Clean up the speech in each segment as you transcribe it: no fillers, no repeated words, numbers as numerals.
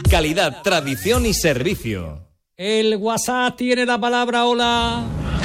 Calidad, tradición y servicio. El WhatsApp tiene la palabra. Hola.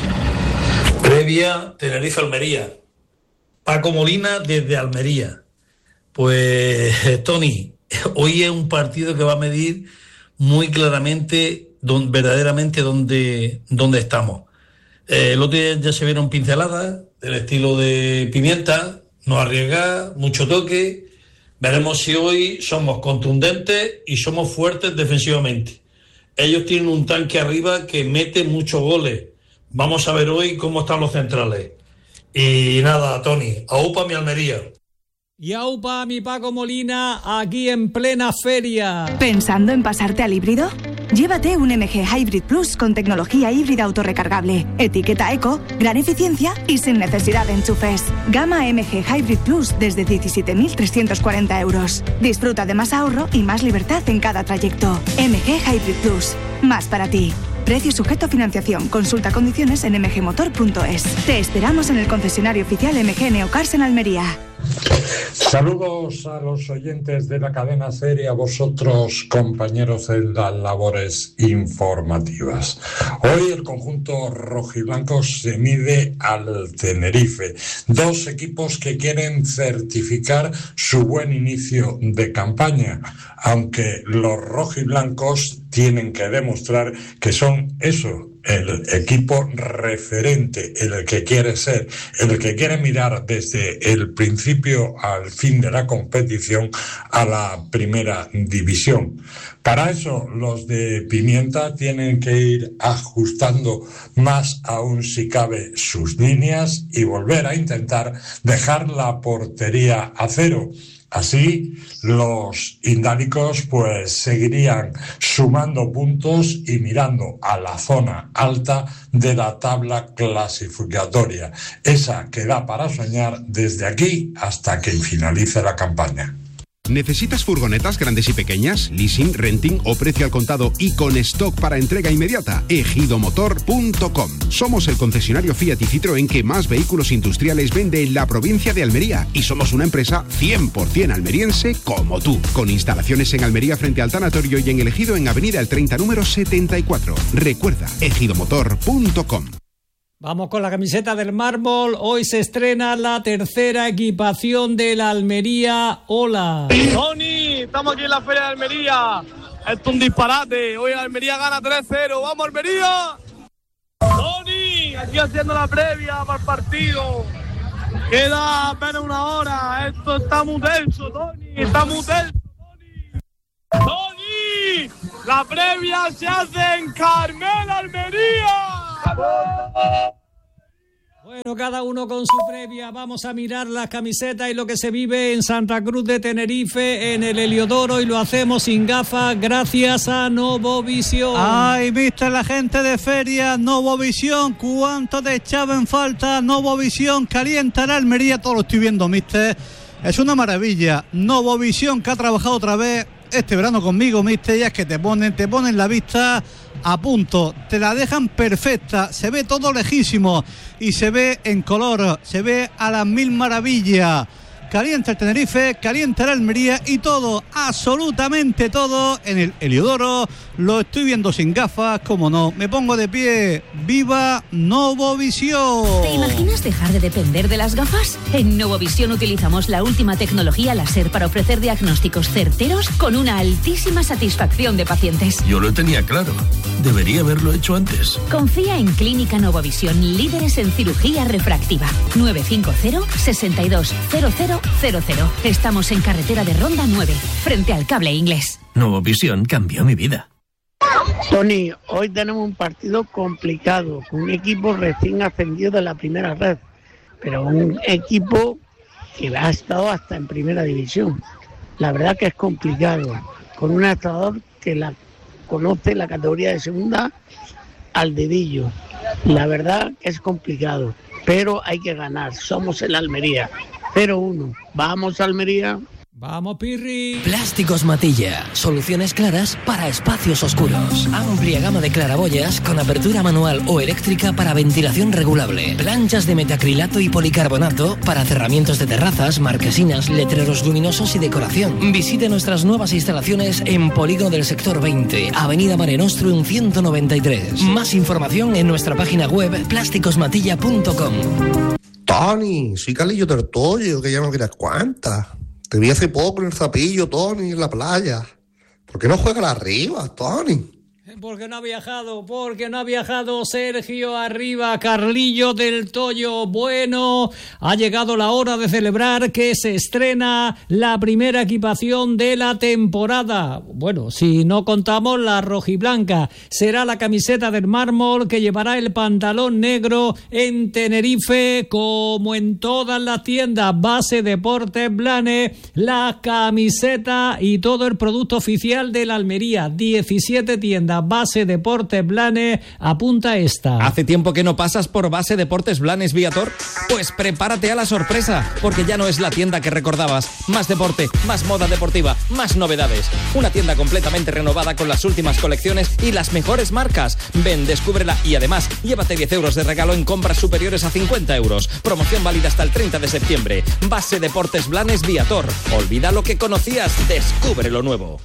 Previa Tenerife-Almería. Paco Molina desde Almería. Pues, Tony, hoy es un partido que va a medir muy claramente verdaderamente dónde estamos. El otro día ya se vieron pinceladas del estilo de Pimienta, no arriesgar, mucho toque. Veremos si hoy somos contundentes y somos fuertes defensivamente. Ellos tienen un tanque arriba que mete muchos goles. Vamos a ver hoy cómo están los centrales. Y nada, Tony, aupa mi Almería. Y aupa mi Paco Molina, aquí en plena feria. ¿Pensando en pasarte al híbrido? Llévate un MG Hybrid Plus con tecnología híbrida autorrecargable, etiqueta eco, gran eficiencia y sin necesidad de enchufes. Gama MG Hybrid Plus desde 17.340 euros. Disfruta de más ahorro y más libertad en cada trayecto. MG Hybrid Plus, más para ti. Precio sujeto a financiación. Consulta condiciones en mgmotor.es. Te esperamos en el concesionario oficial MG Neocars en Almería. Saludos a los oyentes de la cadena SER y a vosotros, compañeros en las labores informativas. Hoy el conjunto rojiblanco se mide al Tenerife, dos equipos que quieren certificar su buen inicio de campaña, aunque los rojiblancos tienen que demostrar que son eso, el equipo referente, el que quiere ser, el que quiere mirar desde el principio al fin de la competición a la primera división. Para eso los de Pimienta tienen que ir ajustando más aún si cabe sus líneas y volver a intentar dejar la portería a cero. Así, los indálicos pues seguirían sumando puntos y mirando a la zona alta de la tabla clasificatoria, esa que da para soñar desde aquí hasta que finalice la campaña. ¿Necesitas furgonetas grandes y pequeñas, leasing, renting o precio al contado y con stock para entrega inmediata? Ejidomotor.com. Somos el concesionario Fiat y Citroën que más vehículos industriales vende en la provincia de Almería y somos una empresa 100% almeriense como tú, con instalaciones en Almería frente al tanatorio y en El Ejido en Avenida El 30 número 74. Recuerda, ejidomotor.com. Vamos con la camiseta del mármol. Hoy se estrena la tercera equipación de la Almería. Hola. Tony, estamos aquí en la Feria de Almería. Esto es un disparate. Hoy Almería gana 3-0. ¡Vamos, Almería! Tony, aquí haciendo la previa para el partido. Queda apenas una hora. Esto está muy tenso, Tony. Está muy tenso, Tony. ¡Tony! La previa se hace en Carmel, Almería. Bueno, cada uno con su previa. Vamos a mirar las camisetas y lo que se vive en Santa Cruz de Tenerife, en el Heliodoro, y lo hacemos sin gafas gracias a Novovisión. Ay, mister, la gente de feria, Novovisión, ¿cuánto te echaba en falta? Novovisión, calienta la Almería, todo lo estoy viendo, mister. Es una maravilla. Novovisión, que ha trabajado otra vez este verano conmigo, mister, ya es que te ponen la vista a punto, te la dejan perfecta, se ve todo lejísimo y se ve en color, se ve a las mil maravillas. Calienta el Tenerife, calienta la Almería y todo, absolutamente todo en el Heliodoro. Lo estoy viendo sin gafas, como no, me pongo de pie. ¡Viva Novovisión! ¿Te imaginas dejar de depender de las gafas? En Novovisión utilizamos la última tecnología láser para ofrecer diagnósticos certeros con una altísima satisfacción de pacientes. Yo lo tenía claro, debería haberlo hecho antes. Confía en Clínica Novovisión, líderes en cirugía refractiva. 950 62 0000. Estamos en carretera de Ronda 9, frente al Cable Inglés. Novovisión cambió mi vida. Tony, hoy tenemos un partido complicado, con un equipo recién ascendido de la primera red, pero un equipo que ha estado hasta en primera división. La verdad que es complicado, con un entrenador que conoce la categoría de segunda al dedillo. La verdad que es complicado, pero hay que ganar. Somos el Almería. 0-1. Vamos, Almería. Vamos, Pirri. Plásticos Matilla. Soluciones claras para espacios oscuros. Amplia gama de claraboyas con apertura manual o eléctrica para ventilación regulable. Planchas de metacrilato y policarbonato para cerramientos de terrazas, marquesinas, letreros luminosos y decoración. Visite nuestras nuevas instalaciones en Polígono del Sector 20, Avenida Mare Nostrum 193. Más información en nuestra página web plásticosmatilla.com. Tony, soy Carlillo Tertollo, que ya no quieras cuántas. Te vi hace poco en el Zapillo, Tony, en la playa. ¿Por qué no juega la Arriba, Tony? Porque no ha viajado Sergio Arriba, Carlillo del Toyo. Bueno, ha llegado la hora de celebrar que se estrena la primera equipación de la temporada. Bueno, si no contamos la rojiblanca, será la camiseta del mármol que llevará el pantalón negro en Tenerife, como en todas las tiendas. Base Deportes Blanes, la camiseta y todo el producto oficial de la Almería. 17 tiendas. Base Deportes Blanes, apunta esta. ¿Hace tiempo que no pasas por Base Deportes Blanes Viator? Pues prepárate a la sorpresa, porque ya no es la tienda que recordabas. Más deporte, más moda deportiva, más novedades. Una tienda completamente renovada con las últimas colecciones y las mejores marcas. Ven, descúbrela y además llévate 10 euros de regalo en compras superiores a 50 euros. Promoción válida hasta el 30 de septiembre. Base Deportes Blanes Viator. Olvida lo que conocías, descubre lo nuevo.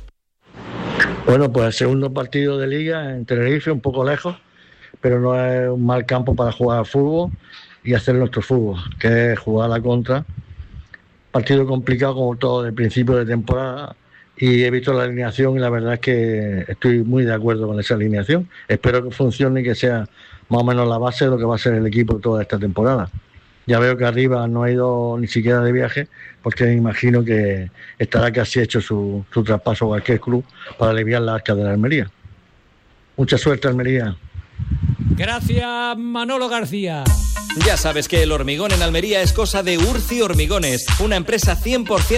Bueno, pues el segundo partido de Liga en Tenerife, un poco lejos, pero no es un mal campo para jugar al fútbol y hacer nuestro fútbol, que es jugar a la contra. Partido complicado como todo de principio de temporada, y he visto la alineación y la verdad es que estoy muy de acuerdo con esa alineación. Espero que funcione y que sea más o menos la base de lo que va a ser el equipo toda esta temporada. Ya veo que Arriba no ha ido ni siquiera de viaje, porque me imagino que estará casi hecho su traspaso a cualquier club para aliviar la arca de la Almería. Mucha suerte, Almería. Gracias, Manolo García. Ya sabes que el hormigón en Almería es cosa de Urci Hormigones, una empresa 100%